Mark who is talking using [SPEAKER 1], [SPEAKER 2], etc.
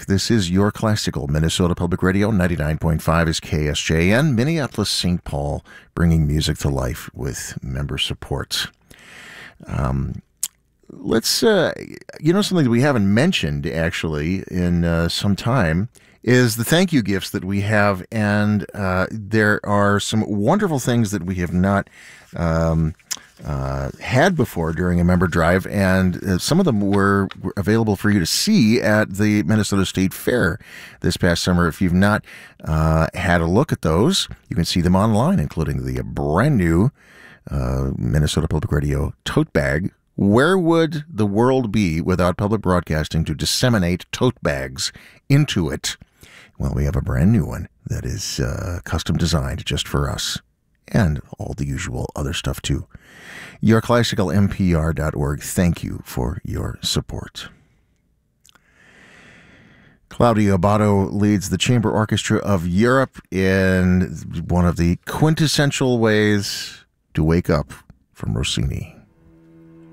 [SPEAKER 1] This is your classical Minnesota Public Radio. 99.5 is KSJN, Minneapolis, St. Paul, bringing music to life with member support. Let's, something that we haven't mentioned actually in some time is the thank you gifts that we have. And there are some wonderful things that we have not had before during a member drive, and some of them were available for you to see at the Minnesota State Fair this past summer. If you've not had a look at those, you can see them online, including the brand new Minnesota Public Radio tote bag. Where would the world be without public broadcasting to disseminate tote bags into it? Well, we have a brand new one that is custom designed just for us, and all the usual other stuff too. YourClassicalMPR.org. Thank you for your support. Claudio Abbado leads the Chamber Orchestra of Europe in one of the quintessential ways to wake up from Rossini.